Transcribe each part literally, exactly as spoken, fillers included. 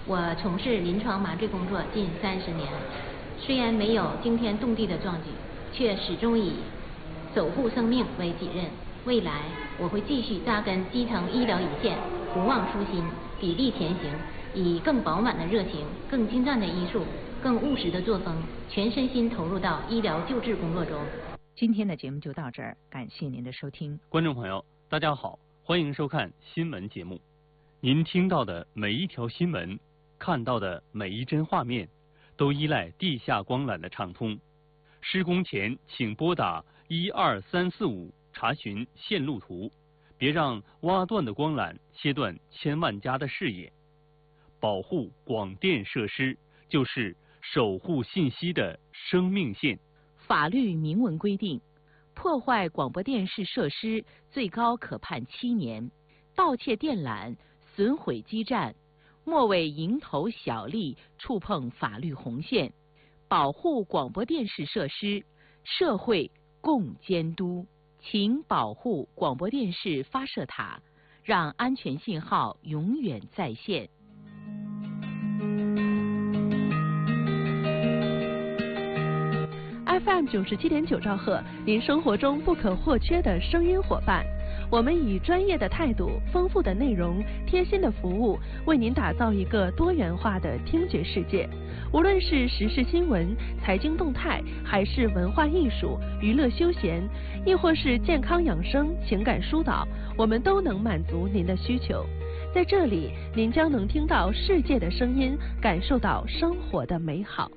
我从事临床麻醉工作近三十年，虽然没有惊天动地的壮举，却始终以守护生命为己任。未来我会继续扎根基层医疗一线，不忘初心，砥砺前行，以更饱满的热情、更精湛的医术、更务实的作风，全身心投入到医疗救治工作中。 今天的节目就到这儿，感谢您的收听。 观众朋友，大家好，欢迎收看新闻节目。您听到的每一条新闻，看到的每一帧画面，都依赖地下光缆的畅通。施工前请拨打一二三四五查询线路图，别让挖断的光缆切断千万家的视野。保护广电设施就是守护信息的生命线。 法律明文规定，破坏广播电视设施最高可判七年，盗窃电缆、损毁基站，莫为蝇头小利触碰法律红线。保护广播电视设施，社会共监督。请保护广播电视发射塔，让安全信号永远在线。 F M 九十七点九兆赫，您生活中不可或缺的声音伙伴。我们以专业的态度、丰富的内容、贴心的服务，为您打造一个多元化的听觉世界。无论是时事新闻、财经动态，还是文化艺术、娱乐休闲，亦或是健康养生、情感疏导，我们都能满足您的需求。在这里，您将能听到世界的声音，感受到生活的美好。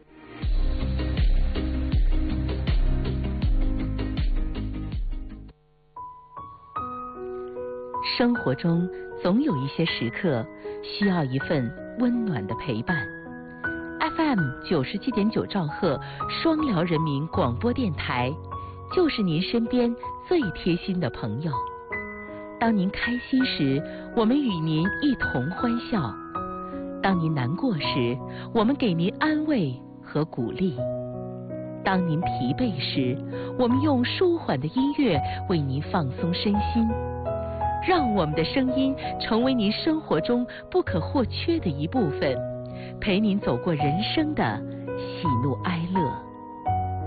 生活中总有一些时刻需要一份温暖的陪伴。F M 九十七点九兆赫双辽人民广播电台，就是您身边最贴心的朋友。当您开心时，我们与您一同欢笑；当您难过时，我们给您安慰和鼓励；当您疲惫时，我们用舒缓的音乐为您放松身心。让我们的声音成为您生活中不可或缺的一部分，陪您走过人生的喜怒哀乐。